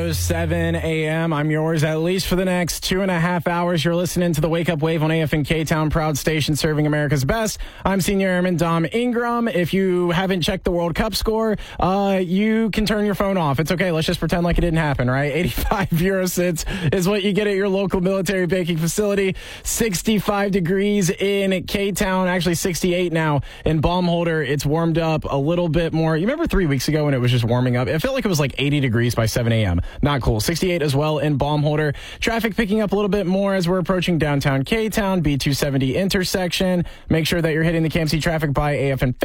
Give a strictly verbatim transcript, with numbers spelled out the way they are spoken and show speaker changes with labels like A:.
A: seven a.m. I'm yours at least for the next two and a half hours. You're listening to the Wake Up Wave on A F N K-Town, proud station serving America's best. I'm Senior Airman Dom Ingram. If you haven't checked the World Cup score, uh, you can turn your phone off. It's okay. Let's just pretend like it didn't happen, right? eighty-five Eurocents is what you get at your local military baking facility. sixty-five degrees in K-Town, actually sixty-eight now in Baumholder. It's warmed up a little bit more. You remember three weeks ago when it was just warming up? It felt like it was like eighty degrees by seven a.m. Not cool. sixty-eight as well in Baumholder. Traffic picking up a little bit more as we're approaching downtown K-Town, B two seventy intersection. Make sure that you're hitting the K M C traffic by A F N